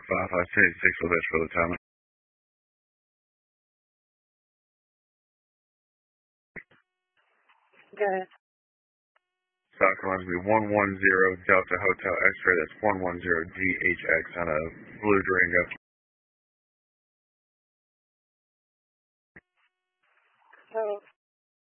5556 will for the time. Good. Falcon lines will be 110 Delta Hotel X-ray. That's 110 DHX on a blue Durango. So